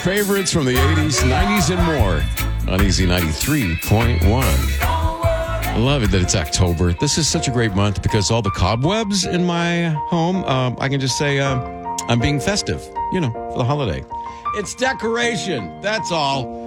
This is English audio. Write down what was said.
favorites from the 80s, 90s, and more on Easy 93.1. I love it that it's October. This is such a great month because all the cobwebs in my home, I can just say I'm being festive, for the holiday. It's decoration. That's all.